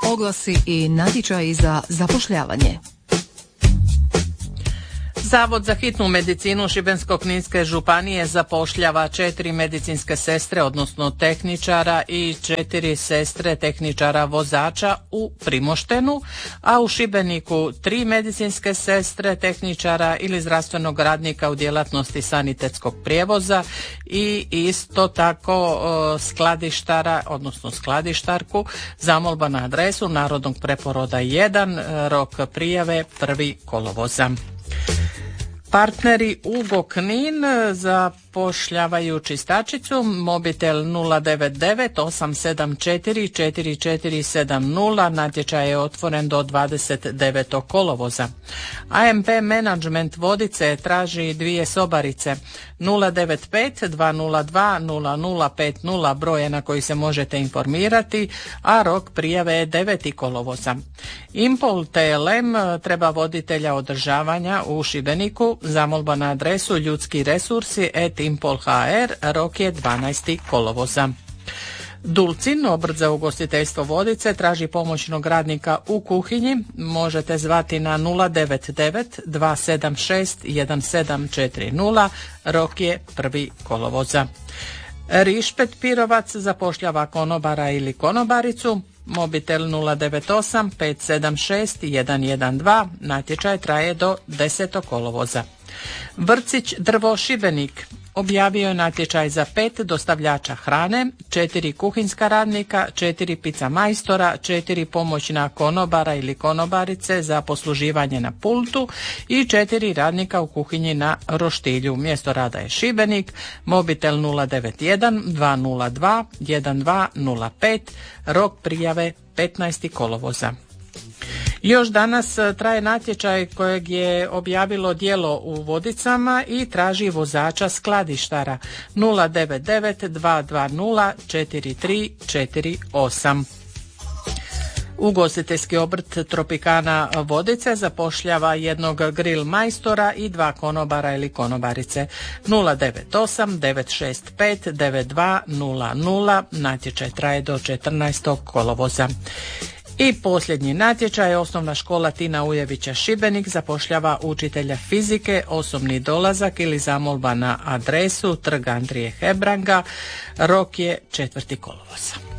Oglasi i natječaji za zapošljavanje. Zavod za hitnu medicinu Šibensko-kninske županije zapošljava 4 medicinske sestre, odnosno tehničara i 4 sestre tehničara vozača u Primoštenu, a u Šibeniku 3 medicinske sestre tehničara ili zdravstvenog radnika u djelatnosti sanitetskog prijevoza i isto tako skladištara, odnosno skladištarku. Zamolba na adresu Narodnog preporoda 1, rok prijave 1. kolovoza. Partneri Ugo Knin zapošljavaju čistačicu, mobitel 099 874 4470, natječaj je otvoren do 29. kolovoza. AMP Management Vodice traži 2 sobarice, 095 202 0050, broje na koji se možete informirati, a rok prijave je 9. kolovoza. Impol TLM treba voditelja održavanja u Šibeniku, zamolba na adresu ljudski resursi @impol.hr, rok je 12. kolovoza. Dulcin, obrt za ugostiteljstvo Vodice, traži pomoćnog radnika u kuhinji, možete zvati na 099 276 1740, rok je 1. kolovoza. Rišpet Pirovac zapošljava konobara ili konobaricu, mobitel 098 576 112, natječaj traje do 10. kolovoza. Vrcić Drvo Šibenik objavio je natječaj za 5 dostavljača hrane, 4 kuhinjska radnika, 4 pizza majstora, 4 pomoćna konobara ili konobarice za posluživanje na pultu i 4 radnika u kuhinji na roštilju. Mjesto rada je Šibenik, mobitel 091 202 1205, rok prijave 15. kolovoza. Još danas traje natječaj kojeg je objavilo Djelo u Vodicama i traži vozača skladištara 099 220 4348. Ugostiteljski obrt Tropikana Vodice zapošljava jednog grill majstora i 2 konobara ili konobarice, 098 965 9200, natječaj traje do 14. kolovoza. I posljednji natječaj, osnovna škola Tina Ujevića Šibenik zapošljava učitelja fizike, osobni dolazak ili zamolba na adresu Trg Andrije Hebranga, rok je 4. kolovoza.